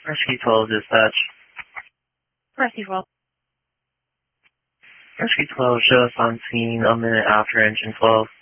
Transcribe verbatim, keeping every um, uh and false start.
Rescue twelve dispatch. Rescue twelve. Rescue twelve, show us on scene a minute after engine twelve.